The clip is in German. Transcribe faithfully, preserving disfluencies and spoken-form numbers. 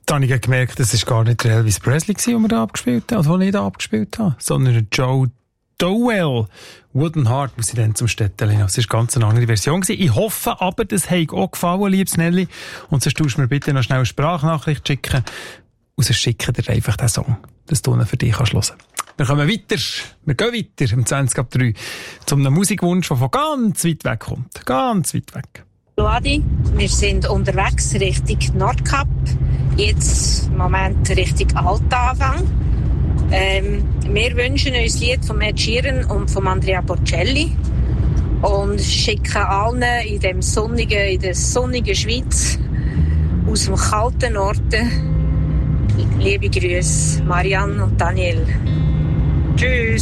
Da habe ich gemerkt, das war gar nicht der Elvis Presley, den wir da abgespielt haben, oder den ich da abgespielt habe, sondern Joe Dowell. Wooden Heart muss ich dann zum Städtchen. Das war ganz eine andere Version. Ich hoffe aber, das hat auch gefallen, liebes Nelly. Und sonst tust du mir bitte noch schnell eine Sprachnachricht schicken. Und sonst schicken dir einfach den Song, dass du ihn für dich hören kannst. Wir kommen weiter. Wir gehen weiter um zwanzig ab drei zu einem Musikwunsch, der von ganz weit weg kommt. Ganz weit weg. Hallo Adi, wir sind unterwegs Richtung Nordkap. Jetzt im Moment Richtung Altanfang. Ähm, wir wünschen uns ein Lied von Ed Sheeran und von Andrea Bocelli und schicken allen in, dem sonnigen, in der sonnigen Schweiz aus dem kalten Norden liebe Grüße, Marianne und Daniel. Tschüss.